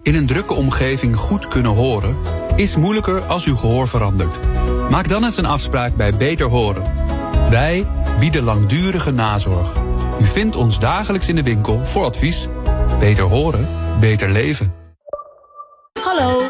In een drukke omgeving goed kunnen horen is moeilijker als uw gehoor verandert. Maak dan eens een afspraak bij Beter Horen. Wij bieden langdurige nazorg. U vindt ons dagelijks in de winkel voor advies. Beter horen, beter leven. Hallo,